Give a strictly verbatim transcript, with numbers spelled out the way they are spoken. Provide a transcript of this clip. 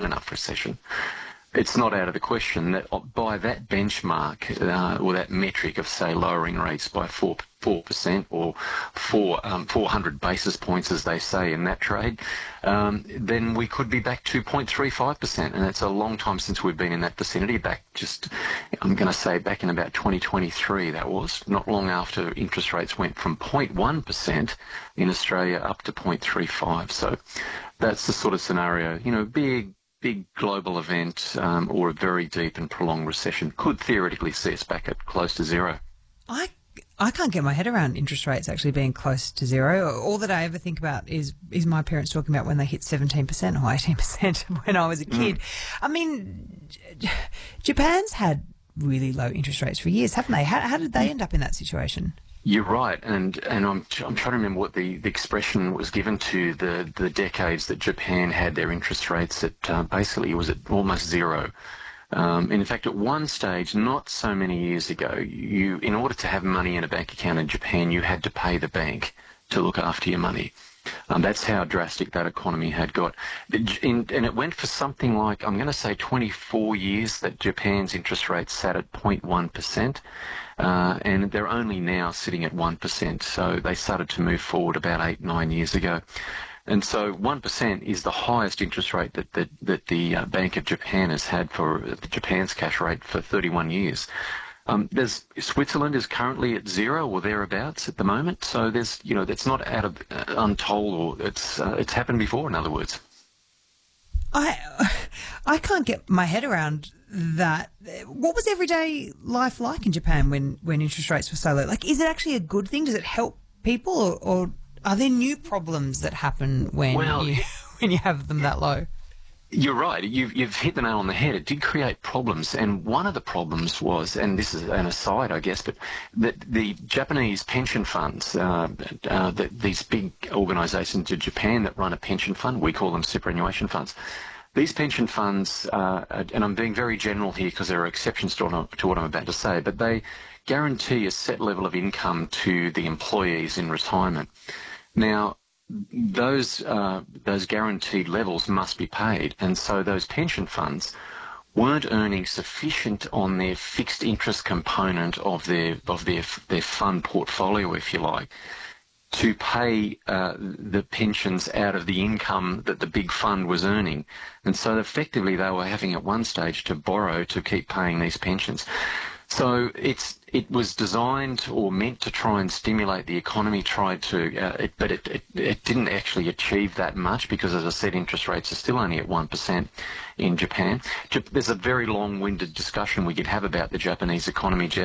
enough recession, it's not out of the question that by that benchmark uh, or that metric of, say, lowering rates by four four percent or four um, four hundred basis points, as they say in that trade, um, then we could be back to zero point three five percent, and it's a long time since we've been in that vicinity. Back just, I'm going to say, back in about twenty twenty-three. That was not long after interest rates went from zero point one percent in Australia up to zero point three five. So that's the sort of scenario. You know, big. big global event um, or a very deep and prolonged recession could theoretically see us back at close to zero. I I can't get my head around interest rates actually being close to zero. All that I ever think about is is my parents talking about when they hit seventeen percent or eighteen percent when I was a kid. Mm. I mean, Japan's had really low interest rates for years, haven't they? How, how did they end up in that situation? You're right, and and I'm I'm trying to remember what the, the expression was given to the, the decades that Japan had their interest rates at uh, basically it was at almost zero. Um, and in fact, at one stage, not so many years ago, you in order to have money in a bank account in Japan, you had to pay the bank to look after your money. Um, that's how drastic that economy had got. In, and it went for something like, I'm going to say twenty-four years that Japan's interest rate sat at zero point one percent. Uh, and they're only now sitting at one percent. So they started to move forward about eight, nine years ago. And so one percent is the highest interest rate that, that, that the uh, Bank of Japan has had for uh, Japan's cash rate for thirty-one years. Um, there's Switzerland is currently at zero or thereabouts at the moment. So there's, you know, that's not out of uh, untold, or it's uh, it's happened before, in other words. I I can't get my head around that. What was everyday life like in Japan when, when interest rates were so low? Like, is it actually a good thing? Does it help people, or, or are there new problems that happen when well, you when you have them that low? You're right. You've, you've hit the nail on the head. It did create problems, and one of the problems was, and this is an aside, I guess, but that the Japanese pension funds, uh, uh, the, these big organisations in Japan that run a pension fund, we call them superannuation funds. These pension funds, uh, and I'm being very general here because there are exceptions to, to what I'm about to say, but they guarantee a set level of income to the employees in retirement. Now, those uh, those guaranteed levels must be paid, and so those pension funds weren't earning sufficient on their fixed interest component of their of their their fund portfolio, if you like, to pay uh, the pensions out of the income that the big fund was earning. And so effectively they were having at one stage to borrow to keep paying these pensions. So it's it was designed or meant to try and stimulate the economy, tried to, uh, it, but it, it, it didn't actually achieve that much because, as I said, interest rates are still only at one percent in Japan. There's a very long-winded discussion we could have about the Japanese economy, Jeff.